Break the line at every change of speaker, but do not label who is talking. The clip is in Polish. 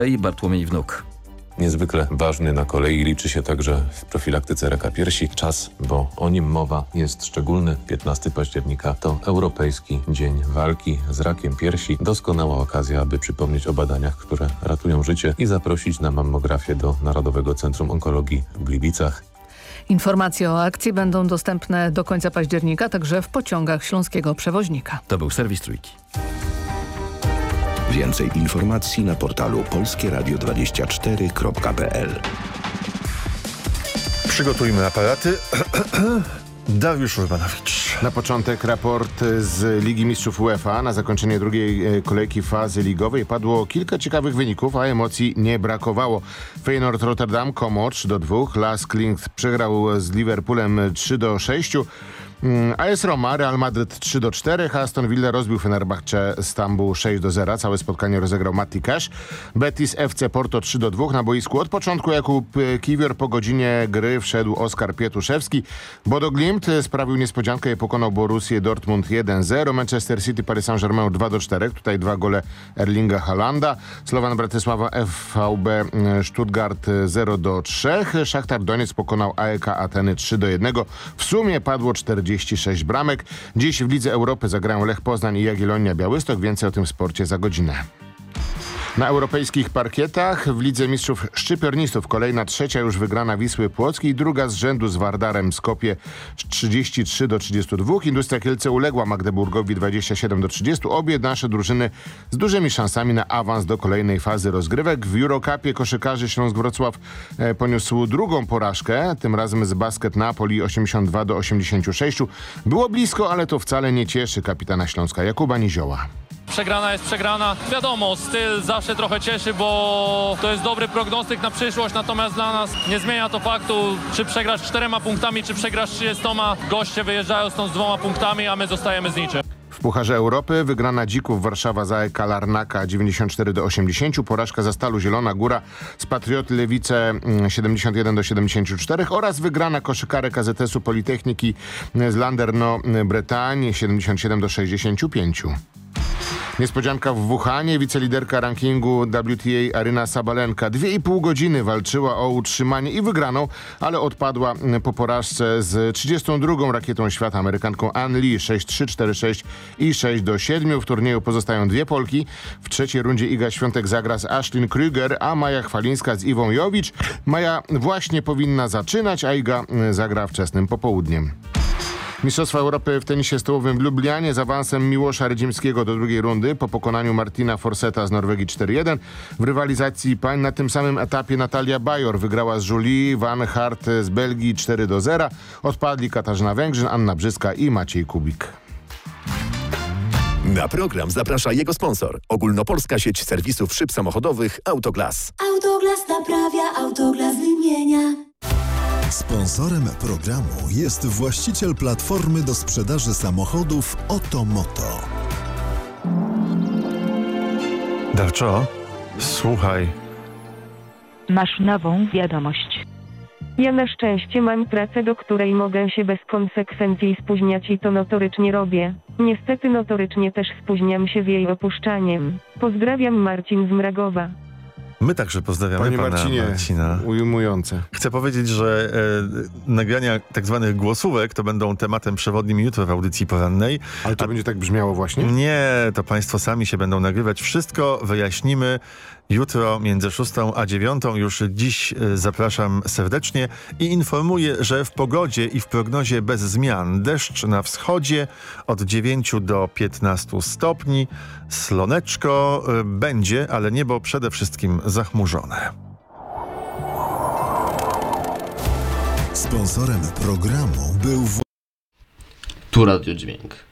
i Bartłomiej Wnuk.
Niezwykle ważny na kolei liczy się także w profilaktyce raka piersi. Czas, bo o nim mowa, jest szczególny. 15 października to Europejski Dzień Walki z Rakiem Piersi. Doskonała okazja, aby przypomnieć o badaniach, które ratują życie i zaprosić na mammografię do Narodowego Centrum Onkologii w Gliwicach.
Informacje o akcji będą dostępne do końca października, także w pociągach Śląskiego Przewoźnika.
To był serwis Trójki.
Więcej informacji na portalu polskieradio24.pl.
Przygotujmy aparaty. Dariusz Urbanowicz.
Na początek raport z Ligi Mistrzów UEFA. Na zakończenie drugiej kolejki fazy ligowej padło kilka ciekawych wyników, a emocji nie brakowało. Feyenoord Rotterdam Como 3-2, Lask Linz przegrał z Liverpoolem 3-6. AS Roma, Real Madryt 3-4, Aston Villa rozbił Fenerbahce Stambuł 6-0. Całe spotkanie rozegrał Matti Cash. Betis FC Porto 3-2. Na boisku od początku Jakub Kiwior, po godzinie gry wszedł Oskar Pietuszewski. Bodo Glimt sprawił niespodziankę i pokonał Borussię Dortmund 1-0. Manchester City Paris Saint-Germain 2-4. Tutaj 2 gole Erlinga Haalanda. Slovan Bratysława FVB Stuttgart 0-3. Szachtar Donieck pokonał AEK Ateny 3-1. W sumie padło 46 bramek. Dziś w Lidze Europy zagrają Lech Poznań i Jagiellonia Białystok. Więcej o tym sporcie za godzinę. Na europejskich parkietach w Lidze Mistrzów Szczypiornistów kolejna trzecia już wygrana Wisły Płockiej, druga z rzędu z Wardarem Skopje 33-32. Industria Kielce uległa Magdeburgowi 27-30. Obie nasze drużyny z dużymi szansami na awans do kolejnej fazy rozgrywek. W Eurocupie koszykarzy Śląsk Wrocław poniósł drugą porażkę, tym razem z Basket Napoli 82-86. Było blisko, ale to wcale nie cieszy kapitana Śląska Jakuba Nizioła.
Przegrana jest przegrana. Wiadomo, styl zawsze trochę cieszy, bo to jest dobry prognostyk na przyszłość, natomiast dla nas nie zmienia to faktu, czy przegrasz 4 punktami, czy przegrasz 30. Goście wyjeżdżają stąd z 2 punktami, a my zostajemy z niczym.
W Pucharze Europy wygrana Dzików Warszawa za AEK Larnaka 94-80, porażka za Stalu Zielona Góra z Patrioty Lewice 71-74 oraz wygrana koszykarek AZS-u Politechniki z Landerneau Bretagne 77-65. Niespodzianka w Wuhanie. Wiceliderka rankingu WTA Aryna Sabalenka 2,5 godziny walczyła o utrzymanie i wygraną, ale odpadła po porażce z 32. rakietą świata Amerykanką Ann Lee 6-3, 4-6 i 6-7. W turnieju pozostają 2 Polki. W trzeciej rundzie Iga Świątek zagra z Ashlyn Krüger, a Maja Chwalińska z Iwą Jowicz. Maja właśnie powinna zaczynać, a Iga zagra wczesnym popołudniem. Mistrzostwa Europy w tenisie stołowym w Lublianie z awansem Miłosza Rydzimskiego do drugiej rundy po pokonaniu Martina Forseta z Norwegii 4-1. W rywalizacji pań na tym samym etapie Natalia Bajor wygrała z Julie Van Hart z Belgii 4-0. Odpadli Katarzyna Węgrzyn, Anna Brzyska i Maciej Kubik.
Na program zaprasza jego sponsor. Ogólnopolska sieć serwisów szyb samochodowych Autoglas.
Autoglas naprawia, Autoglas wymienia.
Sponsorem programu jest właściciel platformy do sprzedaży samochodów Otomoto.
Darczo, słuchaj.
Masz nową wiadomość. Ja na szczęście mam pracę, do której mogę się bez konsekwencji spóźniać i to notorycznie robię. Niestety notorycznie też spóźniam się w jej opuszczaniem. Pozdrawiam, Marcin z Mragowa.
My także pozdrawiamy
Panie
pana
Marcinie, ujmujące.
Chcę powiedzieć, że nagrania tak zwanych głosówek to będą tematem przewodnim jutro w audycji porannej.
Ale to będzie tak brzmiało właśnie?
Nie, to państwo sami się będą nagrywać. Wszystko wyjaśnimy jutro między 6 a 9. Już dziś zapraszam serdecznie i informuję, że w pogodzie i w prognozie bez zmian. Deszcz na wschodzie od 9 do 15 stopni. Słoneczko będzie, ale niebo przede wszystkim zachmurzone.
Sponsorem programu był
Tu Radio Dźwięk.